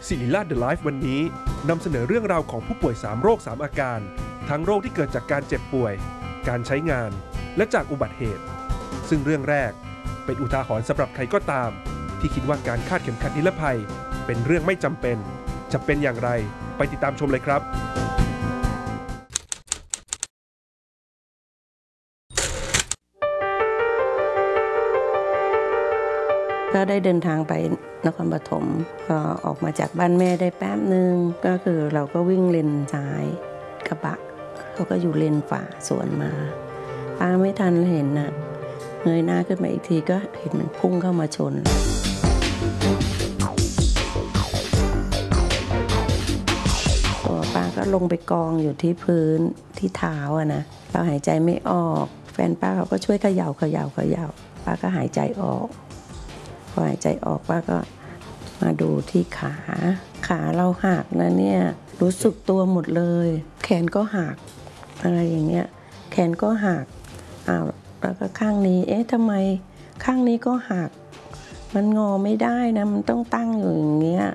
ศิริราช The Life วันนี้นำเสนอเรื่องราวของผู้ป่วย3โรค3อาการทั้งโรคที่เกิดจากการเจ็บป่วยการใช้งานและจากอุบัติเหตุซึ่งเรื่องแรกเป็นอุทาหรณ์สำหรับใครก็ตามที่คิดว่าการคาดเข็มขัดนิรภัยเป็นเรื่องไม่จำเป็นจะเป็นอย่างไรไปติดตามชมเลยครับก็ได้เดินทางไปนครปฐมก็ออกมาจากบ้านแม่ได้แป๊บนึงก็คือเราก็วิ่งเลนซ้ายกระบะเขาก็อยู่เลนขวาสวนมาป้าไม่ทันเห็นน่ะเงยหน้าขึ้นมาอีกทีก็เห็นมันพุ่งเข้ามาชนตัวป้าก็ลงไปกองอยู่ที่พื้นที่เท้าอะนะเราหายใจไม่ออกแฟนป้าเขาก็ช่วยเขย่าป้าก็หายใจออกพอหายใจออกป้าก็มาดูที่ขาเราหักนะเนี่ยรู้สึกตัวหมดเลยแขนก็หักอะไรอย่างเงี้ยแขนก็หักแล้วก็ข้างนี้ทำไมข้างนี้ก็หักมันงอไม่ได้นะมันต้องตั้งอยู่อย่างเงี้ย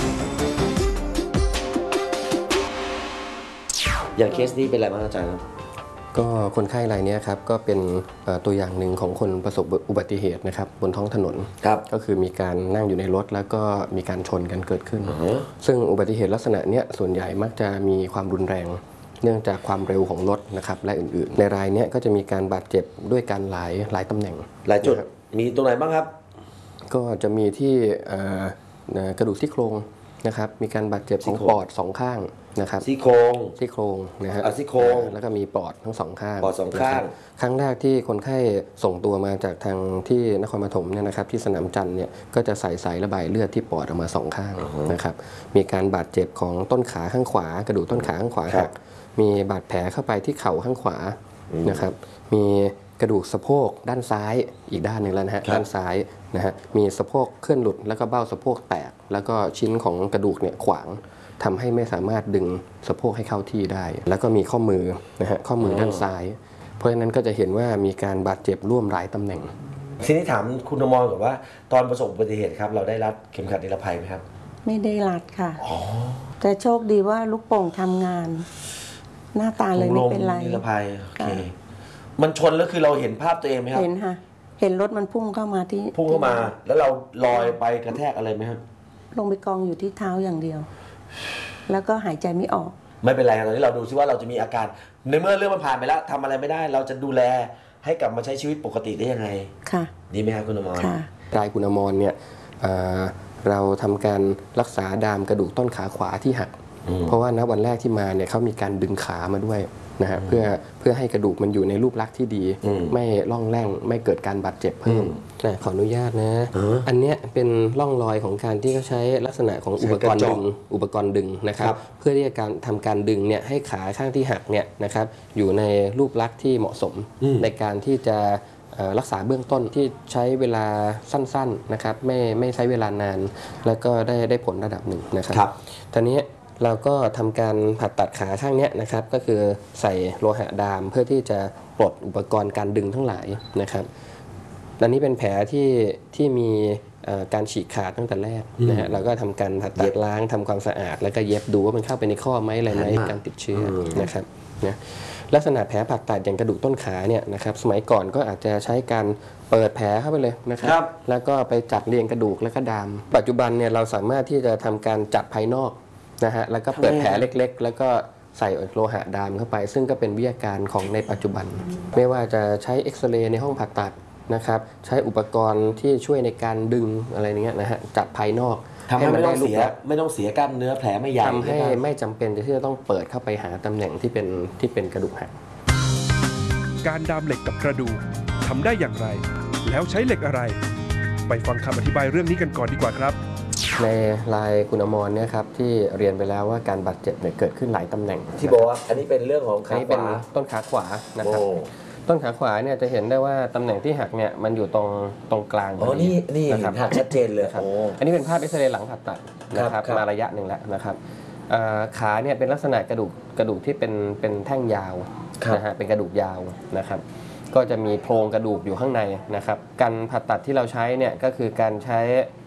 อย่างเคสนี้เป็นอะไรบ้างอาจารย์ครับก็คนไข้รายนี้ครับก็เป็นตัวอย่างหนึ่งของคนประสบอุบัติเหตุนะครับบนท้องถนนก็คือมีการนั่งอยู่ในรถแล้วก็มีการชนกันเกิดขึ้นซึ่งอุบัติเหตุลักษณะนี้ส่วนใหญ่มักจะมีความรุนแรงเนื่องจากความเร็วของรถนะครับและอื่นๆในรายนี้ก็จะมีการบาดเจ็บด้วยการหลายตำแหน่งหลายจุดมีตรงไหนบ้างครับก็จะมีที่กระดูกซี่โครงนะครับมีการบาดเจ็บของปอด2ข้างนะครับซี่โครงนะฮะซี่โครงแล้วก็มีปอดทั้ง2ข้างปอด2ข้างครั้งแรกที่คนไข้ส่งตัวมาจากทางที่นครปฐมเนี่ยนะครับที่สนามจันทร์เนี่ยก็จะใส่สายระบายเลือดที่ปอดออกมา2ข้างนะครับมีการบาดเจ็บของต้นขาข้างขวากระดูกต้นขาข้างขวาหักมีบาดแผลเข้าไปที่เข่าข้างขวานะครับมีกระดูกสะโพกด้านซ้ายอีกด้านหนึ่งแล้วนะฮะด้านซ้ายนะฮะมีสะโพกเคลื่อนหลุดแล้วก็เบ้าสะโพกแตกแล้วก็ชิ้นของกระดูกเนี่ยขวางทำให้ไม่สามารถดึงสะโพกให้เข้าที่ได้แล้วก็มีข้อมือนะฮะข้อมือด้านซ้ายเพราะฉะนั้นก็จะเห็นว่ามีการบาดเจ็บร่วมหลายตำแหน่งทีนี้ถามคุณอมรก่อนว่าตอนประสบอุบัติเหตุครับเราได้รัดเข็มขัดนิรภัยไหมครับไม่ได้รัดค่ะแต่โชคดีว่าลูกโป่งทำงานหน้าตาเลยไม่เป็นไรนิรภัยโอเคมันชนแล้วคือเราเห็นภาพตัวเองไหมครับเห็นค่ะเห็นรถมันพุ่งเข้ามาแล้วเราลอยไปกระแทกอะไรไหมครับลงไปกองอยู่ที่เท้าอย่างเดียวแล้วก็หายใจไม่ออกไม่เป็นไรตอนนี้เราดูซิว่าเราจะมีอาการในเมื่อเรื่องมันผ่านไปแล้วทำอะไรไม่ได้เราจะดูแลให้กลับมาใช้ชีวิตปกติได้ยังไงค่ะดีไหมครับคุณอมรค่ะรายคุณอมรเนี่ยเราทำการรักษาดามกระดูกต้นขาขวาที่หักเพราะว่าณวันแรกที่มาเนี่ยเขามีการดึงขามาด้วยนะฮะเพื่อให้กระดูกมันอยู่ในรูปลักษณ์ที่ดีไม่ล่องแร่งไม่เกิดการบาดเจ็บเพิ่มขออนุญาตนะอันเนี้ยเป็นร่องรอยของการที่เขาใช้ลักษณะของอุปกรณ์ดึงนะครับเพื่อที่จะทำการดึงเนี่ยให้ขาข้างที่หักเนี่ยนะครับอยู่ในรูปลักษณ์ที่เหมาะสมในการที่จะรักษาเบื้องต้นที่ใช้เวลาสั้นๆนะครับไม่ใช้เวลานานแล้วก็ได้ผลระดับหนึ่งนะครับตอนนี้เราก็ทำการผ่าตัดขาข้างนี้นะครับก็คือใส่โลหะดามเพื่อที่จะปลดอุปกรณ์การดึงทั้งหลายนะครับอันนี้เป็นแผลที่มีการฉีกขาดตั้งแต่แรกนะฮะเราก็ทำการผ่าตัดล้างทำความสะอาดแล้วก็เย็บดูว่ามันเข้าไปในข้อไหมอะไรไหมการติดเชื้อนะครับนะลักษณะแผลผ่าตัดอย่างกระดูกต้นขาเนี่ยนะครับสมัยก่อนก็อาจจะใช้การเปิดแผลเข้าไปเลยนะครับแล้วก็ไปจัดเรียงกระดูกแล้วก็ดามปัจจุบันเนี่ยเราสามารถที่จะทำการจัดภายนอกนะฮะแล้วก็เปิดแผลเล็กๆแล้วก็ใส่โลหะดามเข้าไปซึ่งก็เป็นวิทยาการของในปัจจุบันไม่ว่าจะใช้เอ็กซเรย์ในห้องผ่าตัดนะครับใช้อุปกรณ์ที่ช่วยในการดึงอะไรเงี้ยนะฮะจัดภายนอกทำให้ไม่ต้องเสียกล้ามเนื้อแผลไม่ใหญ่ทำให้ไม่จำเป็นที่จะต้องเปิดเข้าไปหาตำแหน่งที่เป็นกระดูกหักการดามเหล็กกับกระดูกทำได้อย่างไรแล้วใช้เหล็กอะไรไปฟังคำอธิบายเรื่องนี้กันก่อนดีกว่าครับในรายคุณอมรเนี่ยครับที่เรียนไปแล้วว่าการบาดเจ็บเนี่ยเกิดขึ้นหลายตำแหน่งที่บอกว่าอันนี้เป็นเรื่องของขาขวาต้นขาขวานะครับต้นขาขวาเนี่ยจะเห็นได้ว่าตำแหน่งที่หักเนี่ยมันอยู่ตรงกลางนี่หักชัดเจนเลยครับอันนี้เป็นภาพเอ็กซเรย์หลังผ่าตัดนะครับมาระยะหนึ่งแล้วนะครับขาเนี่ยเป็นลักษณะกระดูกที่เป็นแท่งยาวนะฮะเป็นกระดูกยาวนะครับก็จะมีโครงกระดูกอยู่ข้างในนะครับการผ่าตัดที่เราใช้เนี่ยก็คือการใช้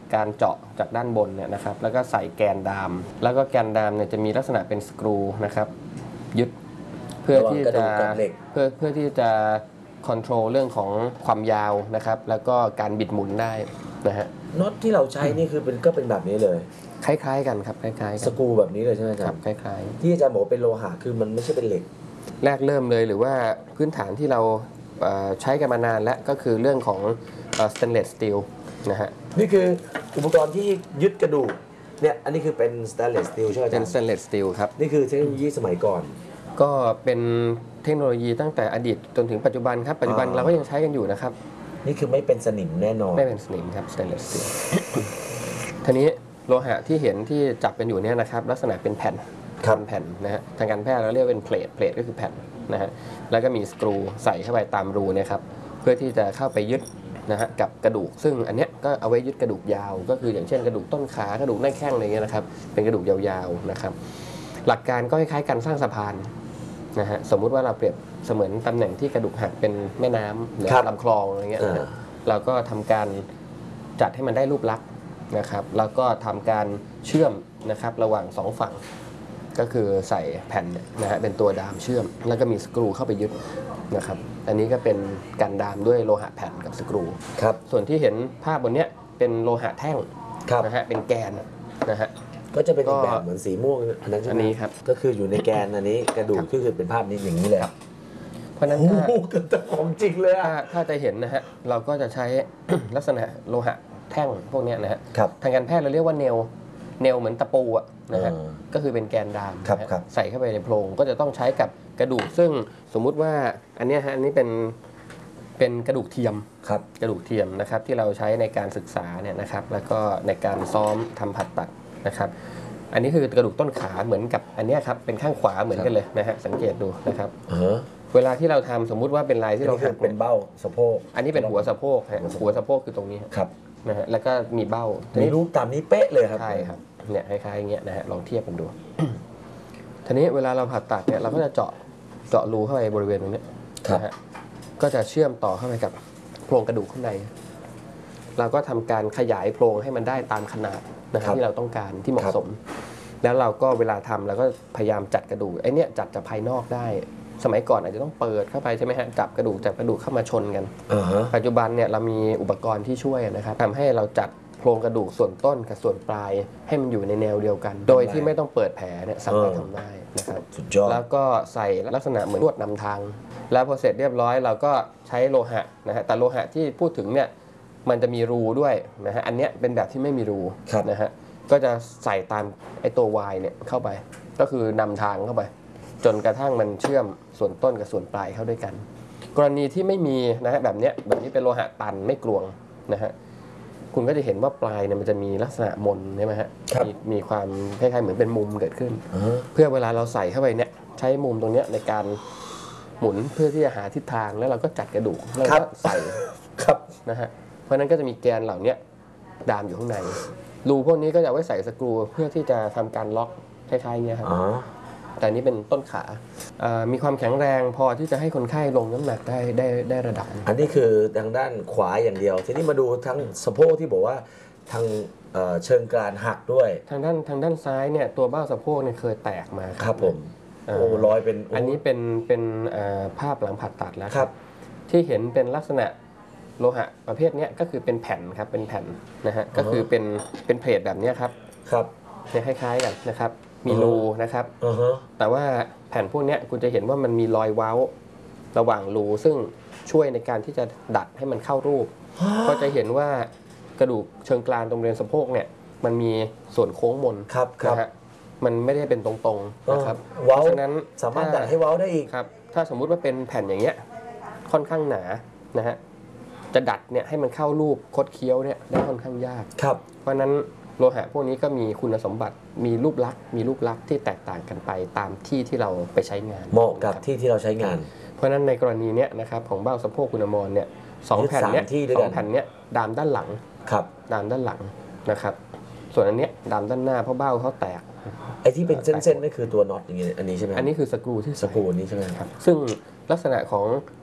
การเจาะจากด้านบนเนี่ยนะครับแล้วก็ใส่แกนดามแล้วก็แกนดามเนี่ยจะมีลักษณะเป็นสกรูนะครับยึดเพื่อที่จะเพื่อที่จะคอนโทรลเรื่องของความยาวนะครับแล้วก็การบิดหมุนได้นะฮะน็อตที่เราใช้นี่คือก็เป็นแบบนี้เลยคล้ายๆกันครับคล้ายๆกันสกรูแบบนี้เลยใช่ไหมอาจารย์คล้ายๆที่อาจารย์บอกเป็นโลหะคือมันไม่ใช่เป็นเหล็กแรกเริ่มเลยหรือว่าพื้นฐานที่เราใช้กันมานานแล้วก็คือเรื่องของstainless steel นะฮะนี่คืออุปกรณ์ที่ยึดกระดูกเนี่ยอันนี้คือเป็น stainless steel ใช่ไหมอาจารย์เป็น stainless steel ครับนี่คือเทคโนโลยีสมัยก่อนก็เป็นเทคโนโลยีตั้งแต่อดีตจนถึงปัจจุบันครับปัจจุบันเราก็ยังใช้กันอยู่นะครับนี่คือไม่เป็นสนิมแน่นอนไม่เป็นสนิมครับ stainless steel ทีนี้โลหะที่เห็นที่จับกันอยู่เนี่ยนะครับลักษณะเป็นแผ่นแผ่นนะฮะทางการแพทย์เราเรียกเป็นเพลทก็คือแผ่นนะฮะแล้วก็มีสกรูใส่เข้าไปตามรูเนี่ยครับเพื่อที่จะเข้าไปยึดนะฮะกับกระดูกซึ่งอันเนี้ยก็เอาไว้ยึดกระดูกยาวก็คืออย่างเช่นกระดูกต้นขากระดูกหน้าแข้งอะไรเงี้ยนะครับเป็นกระดูกยาวๆนะครับหลักการก็คล้ายๆการสร้างสะพานนะฮะสมมุติว่าเราเปรียบเสมือนตำแหน่งที่กระดูกหักเป็นแม่น้ำหรือลำคลองอะไรเงี้ยเราก็ทำการจัดให้มันได้รูปลักษณ์นะครับแล้วก็ทำการเชื่อมนะครับระหว่างสองฝั่งก็คือใส่แผ่นนะฮะเป็นตัวดามเชื่อมแล้วก็มีสกรูเข้าไปยึดนะครับอันนี้ก็เป็นการดามด้วยโลหะแผ่นกับสกรูครับส่วนที่เห็นภาพบนเนี้ยเป็นโลหะแท่งนะฮะเป็นแกนนะฮะก็จะเป็นอีกแบบเหมือนสีม่วงอันนั้นใช่ไหมอันนี้ครับก็คืออยู่ในแกนอันนี้กระดูกคือเป็นภาพนี้อย่างนี้เลยเพราะนั้นถ้าของจริงเลยถ้าจะเห็นนะฮะเราก็จะใช้ ลักษณะโลหะแท่งพวกนี้นะฮะทางการแพทย์เราเรียกว่าเนลเหมือนตะปูอะนะฮะก็คือเป็นแกนดามใส่เข้าไปในโพรงก็จะต้องใช้กับกระดูกซึ่งสมมุติว่าอันนี้ฮะอันนี้เป็นกระดูกเทียมกระดูกเทียมนะครับที่เราใช้ในการศึกษาเนี่ยนะครับแล้วก็ในการซ้อมทำผ่าตัดนะครับอันนี้คือกระดูกต้นขาเหมือนกับอันนี้ครับเป็นข้างขวาเหมือนกันเลยนะฮะสังเกตดูนะครับเวลาที่เราทำสมมุติว่าเป็นลายที่เราหักเป็นเบ้าสะโพกอันนี้เป็นหัวสะโพกฮะหัวสะโพกคือตรงนี้ครับนะฮะแล้วก็มีเบ้ามีรูปตามนี้เป๊ะเลยครับใช่ครับเนี่ยคล้ายๆอย่างเงี้ยนะฮะลองเทียบกันดู ทีนี้เวลาเราผ่าตัดเนี่ยเราก็จะเจาะรูเข้าไปบริเวณตรงนี้นะฮะก็จะเชื่อมต่อเข้าไปกับโพรงกระดูกข้างในเราก็ทำการขยายโพรงให้มันได้ตามขนาดนะครับที่เราต้องการที่เหมาะสมแล้วเราก็เวลาทำเราก็พยายามจัดกระดูกไอ้เนี่ยจัดจากภายนอกได้สมัยก่อนอาจจะต้องเปิดเข้าไปใช่ไหมฮะจับกระดูกเข้ามาชนกันปัจจุบันเนี่ยเรามีอุปกรณ์ที่ช่วยนะครับทำให้เราจัดโครงกระดูกส่วนต้นกับส่วนปลายให้มันอยู่ในแนวเดียวกันโดยที่ไม่ต้องเปิดแผลเนี่ยสามารถทำได้นะครับแล้วก็ใส่ลักษณะเหมือนลวดนำทางแล้วพอเสร็จเรียบร้อยเราก็ใช้โลหะนะฮะแต่โลหะที่พูดถึงเนี่ยมันจะมีรูด้วยนะฮะอันเนี้ยเป็นแบบที่ไม่มีรูนะฮะก็จะใส่ตามไอ้ตัว Y เนี่ยเข้าไปก็คือนำทางเข้าไปจนกระทั่งมันเชื่อมส่วนต้นกับส่วนปลายเข้าด้วยกันกรณีที่ไม่มีนะฮะแบบนี้เป็นโลหะตันไม่กลวงนะฮะคุณก็จะเห็นว่าปลายเนี่ยมันจะมีลักษณะมนใช่ไหมฮะมีความคล้ายๆเหมือนเป็นมุมเกิดขึ้นเพื่อเวลาเราใส่เข้าไปเนี่ยใช้มุมตรงนี้ในการหมุนเพื่อที่จะหาทิศทางแล้วเราก็จัดกระดูกแล้วก็ใส่นะฮะเพราะนั้นก็จะมีแกนเหล่านี้ดามอยู่ข้างในรูพวกนี้ก็จะไว้ใส่สกรูเพื่อที่จะทำการล็อกคล้ายๆเงี้ยครับแต่นี้เป็นต้นขามีความแข็งแรงพอที่จะให้คนไข้ลงน้ำหนักได้ระดับอันนี้คือทางด้านขวาอย่างเดียวทีนี้มาดูทั้งสะโพกที่บอกว่าทางเชิงกรานหักด้วยทางด้านซ้ายเนี่ยตัวเบ้าสะโพกเนี่ยเคยแตกมาครับผมโอ้ร้อยเป็นอันนี้เป็นภาพหลังผ่าตัดแล้วครับที่เห็นเป็นลักษณะโลหะประเภทนี้ก็คือเป็นแผ่นครับเป็นแผ่นนะฮะก็คือเป็นเพลทแบบนี้ครับเนี่ยคล้ายๆกันนะครับมีรูนะครับแต่ว่าแผ่นพวกนี้คุณจะเห็นว่ามันมีรอยเว้าระหว่างรูซึ่งช่วยในการที่จะดัดให้มันเข้ารูปก็จะเห็นว่ากระดูกเชิงกรานตรงบริเวณสะโพกเนี่ยมันมีส่วนโค้งมนนะฮะมันไม่ได้เป็นตรงๆนะครับเพราะฉะนั้นสามารถดัดให้เว้าได้อีกครับถ้าสมมุติว่าเป็นแผ่นอย่างเงี้ยค่อนข้างหนานะฮะจะดัดเนี่ยให้มันเข้ารูปคดเคี้ยวเนี่ยได้ค่อนข้างยากเพราะนั้นโลหะพวกนี้ก็มีคุณสมบัติมีรูปลักษณ์ที่แตกต่างกันไปตามที่เราไปใช้งานเหมาะกับที่เราใช้งานเพราะนั้นในกรณีเนี้ยนะครับของเบ้าสะโพกคุณอมรเนี่ย2แผ่นเนี้ย2แผ่นเนี้ยดามด้านหลังดามด้านหลังนะครับส่วนอันเนี้ยดามด้านหน้าเพราะเบ้าเขาแตกไอ้ที่เป็นเส้นๆนั่นคือตัวน็อตอย่างเงี้ยอันนี้ใช่ไหมอันนี้คือสกรูที่สกรูนี้ใช่ไหมครับซึ่งลักษณะของ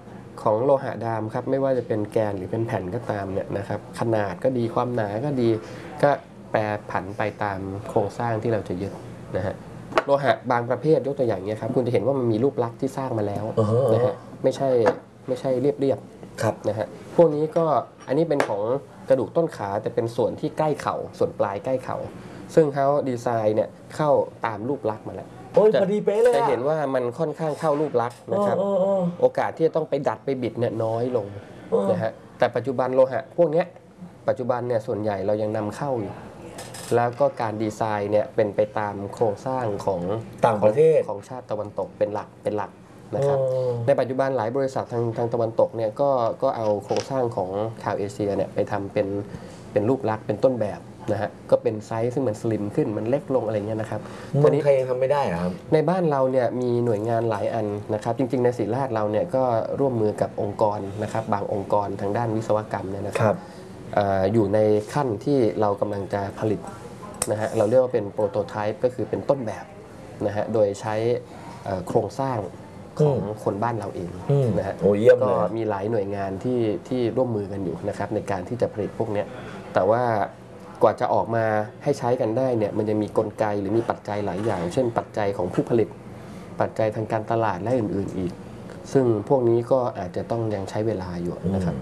ของโลหะดามครับไม่ว่าจะเป็นแกนหรือเป็นแผ่นก็ตามเนี่ยนะครับขนาดก็ดีความหนาก็ดีก็แปรผันไปตามโครงสร้างที่เราจะยึดนะฮะโลหะบางประเภทยกตัวอย่างนี้ครับคุณจะเห็นว่ามันมีรูปลักษณ์ที่สร้างมาแล้วนะฮะไม่ใช่เรียบนะฮะพวกนี้ก็อันนี้เป็นของกระดูกต้นขาแต่เป็นส่วนที่ใกล้เข่าส่วนปลายใกล้เข่าซึ่งเขาดีไซน์เนี่ยเข้าตามรูปลักษณ์มาแล้วโอ้ยพอดีเป๊ะเลยจะเห็นว่ามันค่อนข้างเข้ารูปลักษณ์นะครับโอกาสที่จะต้องไปดัดไปบิดเนี่ยน้อยลงนะฮะแต่ปัจจุบันโลหะพวกนี้ปัจจุบันเนี่ยส่วนใหญ่เรายังนำเข้าอยู่แล้วก็การดีไซน์เนี่ยเป็นไปตามโครงสร้างของต่างประเทศของชาติตะวันตกเป็นหลักนะครับในปัจจุบันหลายบริษัททางตะวันตกเนี่ยก็เอาโครงสร้างของชาวเอเชียเนี่ยไปทำเป็นรูปลักษณ์เป็นต้นแบบนะฮะก็เป็นไซส์ซึ่งมันสลิมขึ้นมันเล็กลงอะไรเงี้ยนะครับตัวนี้ใครยังทำไม่ได้ครับในบ้านเราเนี่ยมีหน่วยงานหลายอันนะครับจริงๆในศิริราชเราเนี่ยก็ร่วมมือกับองค์กรนะครับบางองค์กรทางด้านวิศวกรรมเนี่ยนะครับอยู่ในขั้นที่เรากำลังจะผลิตนะฮะเราเรียกว่าเป็นโปรโตไทป์ก็คือเป็นต้นแบบนะฮะโดยใช้โครงสร้างของคนบ้านเราเองนะฮะก็มีหลายหน่วยงานที่ร่วมมือกันอยู่นะครับในการที่จะผลิตพวกนี้แต่ว่ากว่าจะออกมาให้ใช้กันได้เนี่ยมันจะมีกลไกหรือมีปัจจัยหลายอย่างเช่นปัจจัยของผู้ผลิตปัจจัยทางการตลาดและอื่นๆอีกซึ่งพวกนี้ก็อาจจะต้องยังใช้เวลาอยู่นะครับ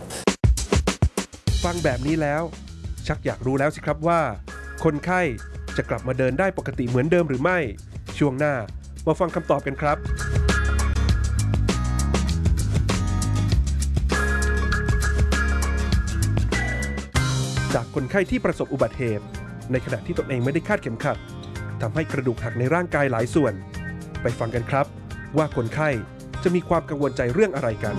ฟังแบบนี้แล้วชักอยากรู้แล้วสิครับว่าคนไข้จะกลับมาเดินได้ปกติเหมือนเดิมหรือไม่ช่วงหน้ามาฟังคำตอบกันครับจากคนไข้ที่ประสบอุบัติเหตุในขณะที่ตนเองไม่ได้คาดเข็มขัดทำให้กระดูกหักในร่างกายหลายส่วนไปฟังกันครับว่าคนไข้จะมีความกังวลใจเรื่องอะไรกัน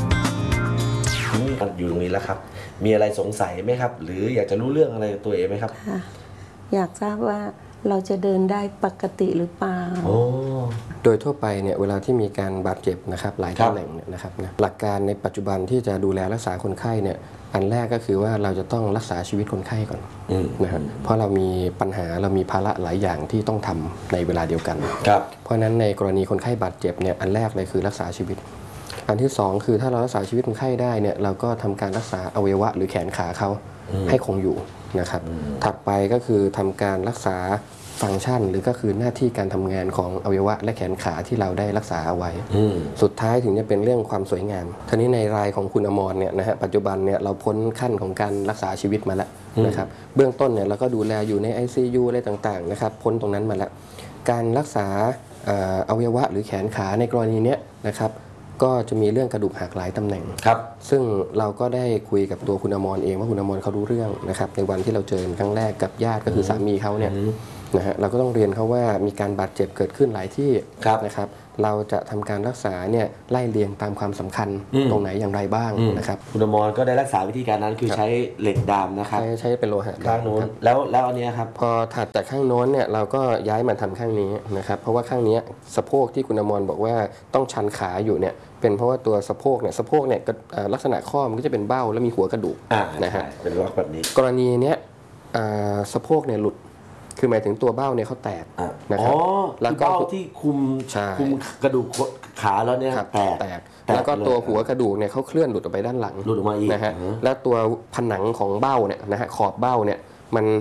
อยู่ตรงนี้แล้วครับมีอะไรสงสัยไหมครับหรืออยากจะรู้เรื่องอะไรตัวเองไหมครับอยากทราบว่าเราจะเดินได้ปกติหรือเปล่าโดยทั่วไปเนี่ยเวลาที่มีการบาดเจ็บนะครับหลายตำแหน่งเนี่ยนะครับหลักการในปัจจุบันที่จะดูแลรักษาคนไข้เนี่ยอันแรกก็คือว่าเราจะต้องรักษาชีวิตคนไข้ก่อนนะครับเพราะเรามีปัญหาเรามีภาระหลายอย่างที่ต้องทำในเวลาเดียวกันเพราะฉะนั้นในกรณีคนไข้บาดเจ็บเนี่ยอันแรกเลยคือรักษาชีวิตอันที่2คือถ้าเรารักษาชีวิตคนไข้ได้เนี่ยเราก็ทำการรักษาอวัยวะหรือแขนขาเขาให้คงอยู่นะครับถัดไปก็คือทำการรักษาฟังก์ชันหรือก็คือหน้าที่การทำงานของอวัยวะและแขนขาที่เราได้รักษาเอาไว้สุดท้ายถึงจะเป็นเรื่องความสวยงามทีนี้ในรายของคุณอมรเนี่ยนะฮะปัจจุบันเนี่ยเราพ้นขั้นของการรักษาชีวิตมาแล้วนะครับเบื้องต้นเนี่ยเราก็ดูแลอยู่ใน ICU อะไรต่างๆนะครับพ้นตรงนั้นมาแล้วการรักษาอวัยวะหรือแขนขาในกรณีนี้นะครับก็จะมีเรื่องกระดูกหักหลายตำแหน่งซึ่งเราก็ได้คุยกับตัวคุณอมรเองว่าคุณอมรเขารู้เรื่องนะครับในวันที่เราเจอครั้งแรกกับญาติก็คือสามีเขาเนี่ยนะฮะเราก็ต้องเรียนเขาว่ามีการบาดเจ็บเกิดขึ้นหลายที่นะครับเราจะทำการรักษาเนี่ยไล่เรียงตามความสำคัญตรงไหนอย่างไรบ้างนะครับคุณอมรก็ได้รักษาวิธีการนั้นคือใช้เหล็กดามนะครับใช้เป็นโลหะข้างโน้นแล้วอันนี้ครับพอถัดจากข้างโน้นเนี่ยเราก็ย้ายมาทำข้างนี้นะครับเพราะว่าข้างนี้สะโพกที่คุณอมรบอกว่าต้องชันขาอยู่เนี่ยเป็นเพราะว่าตัวสะโพกเนี่ยลักษณะข้อมันก็จะเป็นเบ้าแล้วมีหัวกระดูกนะฮะเป็นล็อกแบบนี้กรณีเนี้ยสะโพกเนี่ยหลุดคือหมายถึงตัวเบ้าเนี่ยเขาแตกนะครับแล้วก็ที่คุมกระดูกขาแล้วเนี่ยแตกแล้วก็ตัวหัวกระดูกเนี่ยเขาเคลื่อนหลุดออกไปด้านหลังหลุดออกมาอีกนะฮะแล้วตัวผนังของเบ้าเนี่ยนะฮะขอบเบ้าเนี่ยมัน